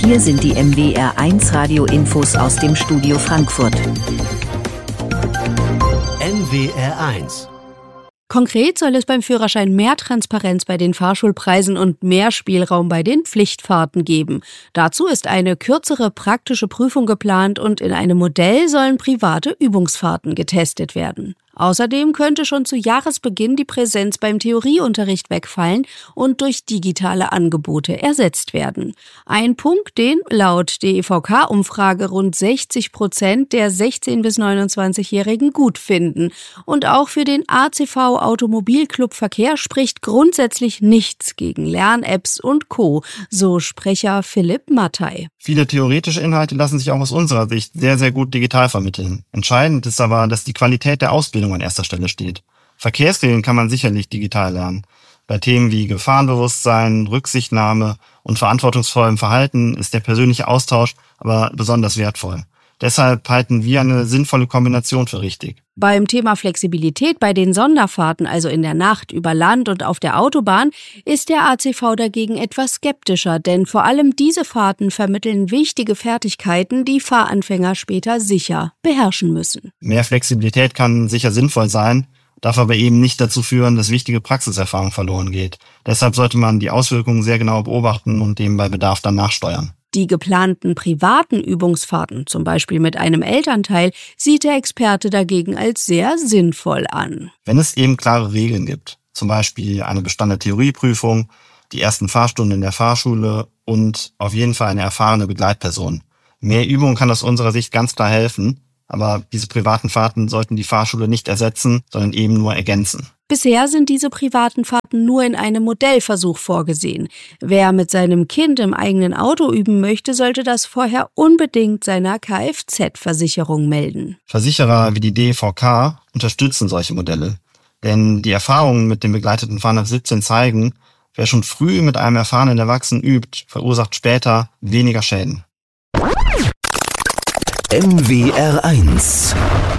Hier sind die MWR1 Radio-Infos aus dem Studio Frankfurt. MWR1. Konkret soll es beim Führerschein mehr Transparenz bei den Fahrschulpreisen und mehr Spielraum bei den Pflichtfahrten geben. Dazu ist eine kürzere praktische Prüfung geplant und in einem Modell sollen private Übungsfahrten getestet werden. Außerdem könnte schon zu Jahresbeginn die Präsenz beim Theorieunterricht wegfallen und durch digitale Angebote ersetzt werden. Ein Punkt, den laut DEVK-Umfrage rund 60% der 16- bis 29-Jährigen gut finden. Und auch für den ACV Automobilclub Verkehr spricht grundsätzlich nichts gegen Lern-Apps und Co., so Sprecher Philipp Mattei. Viele theoretische Inhalte lassen sich auch aus unserer Sicht sehr, sehr gut digital vermitteln. Entscheidend ist aber, dass die Qualität der Ausbildung an erster Stelle steht. Verkehrsregeln kann man sicherlich digital lernen. Bei Themen wie Gefahrenbewusstsein, Rücksichtnahme und verantwortungsvollem Verhalten ist der persönliche Austausch aber besonders wertvoll. Deshalb halten wir eine sinnvolle Kombination für richtig. Beim Thema Flexibilität bei den Sonderfahrten, also in der Nacht, über Land und auf der Autobahn, ist der ACV dagegen etwas skeptischer, denn vor allem diese Fahrten vermitteln wichtige Fertigkeiten, die Fahranfänger später sicher beherrschen müssen. Mehr Flexibilität kann sicher sinnvoll sein, darf aber eben nicht dazu führen, dass wichtige Praxiserfahrung verloren geht. Deshalb sollte man die Auswirkungen sehr genau beobachten und dem bei Bedarf dann nachsteuern. Die geplanten privaten Übungsfahrten, zum Beispiel mit einem Elternteil, sieht der Experte dagegen als sehr sinnvoll an. Wenn es eben klare Regeln gibt, zum Beispiel eine bestandene Theorieprüfung, die ersten Fahrstunden in der Fahrschule und auf jeden Fall eine erfahrene Begleitperson. Mehr Übung kann aus unserer Sicht ganz klar helfen, aber diese privaten Fahrten sollten die Fahrschule nicht ersetzen, sondern eben nur ergänzen. Bisher sind diese privaten Fahrten nur in einem Modellversuch vorgesehen. Wer mit seinem Kind im eigenen Auto üben möchte, sollte das vorher unbedingt seiner Kfz-Versicherung melden. Versicherer wie die DEVK unterstützen solche Modelle. Denn die Erfahrungen mit dem begleiteten Fahren ab 17 zeigen, wer schon früh mit einem erfahrenen Erwachsenen übt, verursacht später weniger Schäden. MWR1